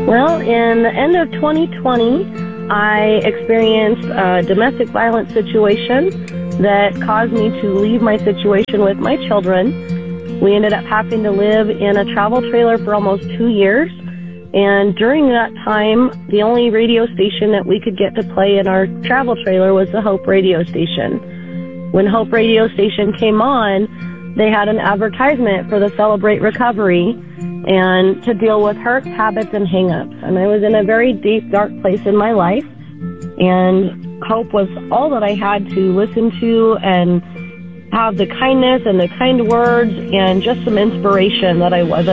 Well, in the end of 2020, I experienced a domestic violence situation that caused me to leave my situation with my children. We ended up having to live in a travel trailer for almost 2 years. And during that time, the only radio station that we could get to play in our travel trailer was the Hope radio station. When Hope radio station came on, they had an advertisement for the Celebrate Recovery and to deal with hurts, habits, and hang-ups. And I was in a very deep, dark place in my life. And Hope was all that I had to listen to and have the kindness and the kind words and just some inspiration that I wasn't